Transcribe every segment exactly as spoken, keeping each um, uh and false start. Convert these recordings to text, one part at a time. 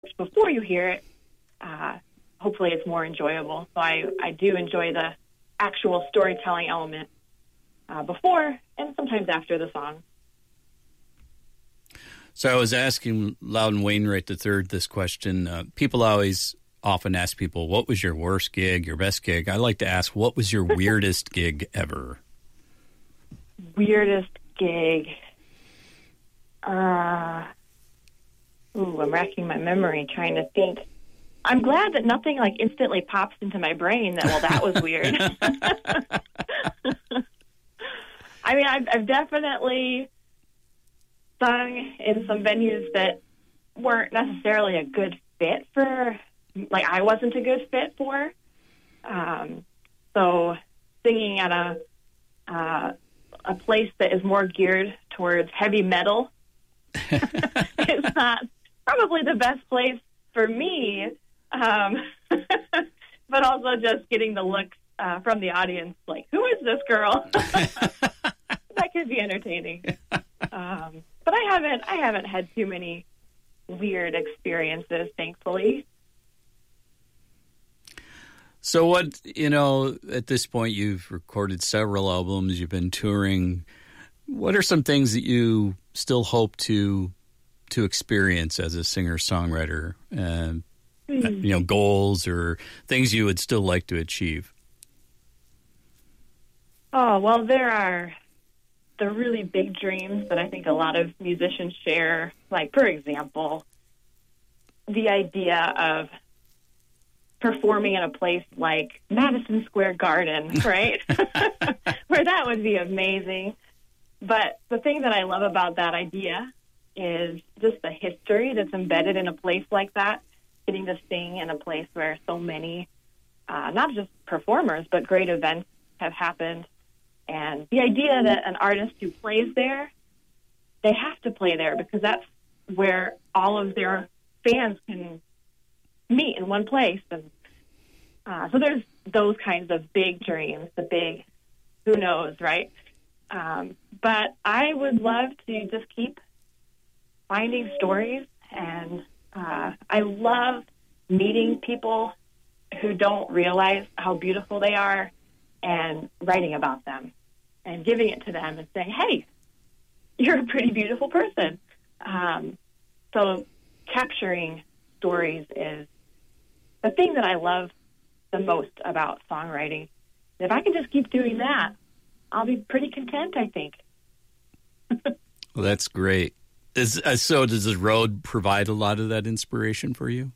before you hear it, uh, hopefully it's more enjoyable. So I, I do enjoy the actual storytelling element uh, before and sometimes after the song. So I was asking Loudon Wainwright the third this question. Uh, people always often ask people, what was your worst gig, your best gig? I like to ask, what was your weirdest gig ever? Weirdest gig. Uh, ooh, I'm racking my memory trying to think. I'm glad that nothing like instantly pops into my brain that, well, that was weird. I mean, I've, I've definitely sung in some venues that weren't necessarily a good fit for, like I wasn't a good fit for. Um, so singing at a uh, a place that is more geared towards heavy metal is not probably the best place for me. Um, but also just getting the looks uh, from the audience, like, who is this girl? That could be entertaining. Um, but I haven't, I haven't had too many weird experiences, thankfully. So what, you know, at this point you've recorded several albums, you've been touring. What are some things that you still hope to to experience as a singer-songwriter? Uh, mm. You know, goals or things you would still like to achieve? Oh, well, there are the really big dreams that I think a lot of musicians share. Like, for example, the idea of performing in a place like Madison Square Garden, right? Where that would be amazing. But the thing that I love about that idea is just the history that's embedded in a place like that, getting to sing in a place where so many, uh, not just performers, but great events have happened. And the idea that an artist who plays there, they have to play there because that's where all of their fans can meet in one place. And uh, so there's those kinds of big dreams, the big who knows, right? Um, but I would love to just keep finding stories, and uh, I love meeting people who don't realize how beautiful they are and writing about them and giving it to them and saying, hey, you're a pretty beautiful person. Um, so capturing stories is the thing that I love the most about songwriting. If I can just keep doing that, I'll be pretty content, I think. Well, that's great. Is, uh, so does the road provide a lot of that inspiration for you?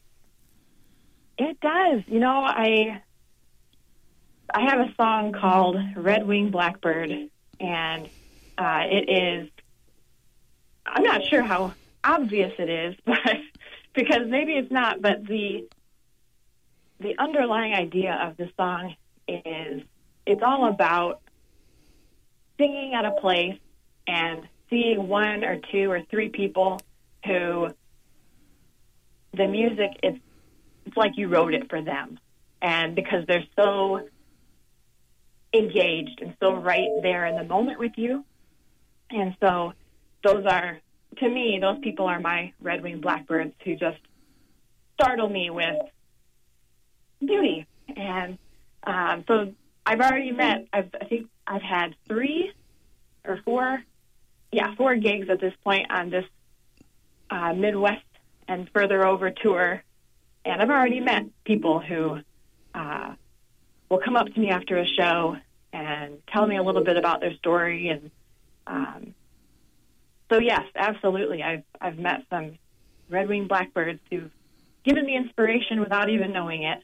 It does. You know, I I have a song called Red Wing Blackbird, and uh, it is, I'm not sure how obvious it is, but because maybe it's not, but the the underlying idea of the song is it's all about singing at a place and seeing one or two or three people who the music, it's, it's like you wrote it for them. And because they're so engaged and so right there in the moment with you. And so those are, to me, those people are my red-winged blackbirds who just startle me with beauty. And um, so I've already met, I've, I think I've had three or four, yeah, four gigs at this point on this uh, Midwest and further over tour. And I've already met people who uh, will come up to me after a show and tell me a little bit about their story. And um, so, yes, absolutely. I've, I've met some red-winged blackbirds who've given me inspiration without even knowing it.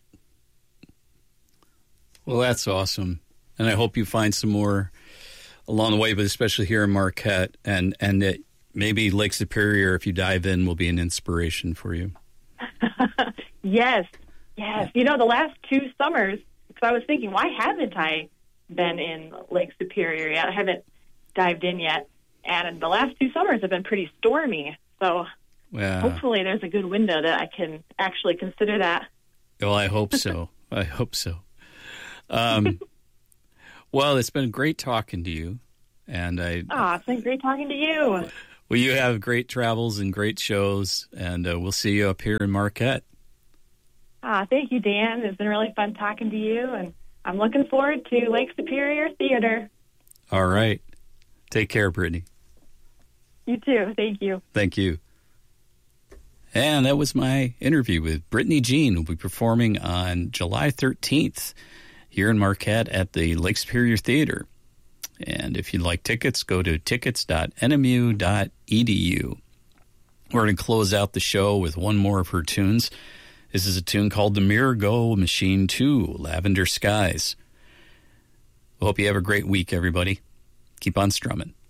Well, that's awesome. And I hope you find some more along the way, but especially here in Marquette, and, and that maybe Lake Superior, if you dive in, will be an inspiration for you. Yes, yes. You know, the last two summers, because I was thinking, why haven't I been in Lake Superior yet? I haven't dived in yet. And the last two summers have been pretty stormy. So well, hopefully there's a good window that I can actually consider that. Well, I hope so. I hope so. Um, well, it's been great talking to you. And I. Oh, it's been great talking to you. Well, you have great travels and great shows, and uh, we'll see you up here in Marquette. Ah, thank you, Dan. It's been really fun talking to you, and I'm looking forward to Lake Superior Theater. All right. Take care, Brittany. You too. Thank you. Thank you. And that was my interview with Brittany Jean, who will be performing on July thirteenth here in Marquette at the Lake Superior Theater. And if you'd like tickets, go to tickets dot n m u dot e d u. We're going to close out the show with one more of her tunes. This is a tune called The Mirago Machine two, Lavender Skies. I hope you have a great week, everybody. Keep on strumming.